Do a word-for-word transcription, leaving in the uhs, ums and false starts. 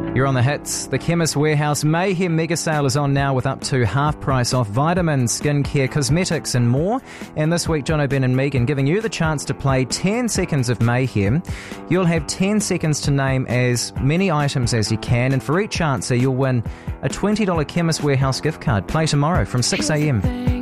You're on the hits. The Chemist Warehouse Mayhem mega sale is on now with up to half price off vitamins, skincare, cosmetics and more. And this week, John O'Ben and Megan giving you the chance to play ten seconds of Mayhem. You'll have ten seconds to name as many items as you can, and for each answer you'll win a twenty dollars Chemist Warehouse gift card. Play tomorrow from six a.m.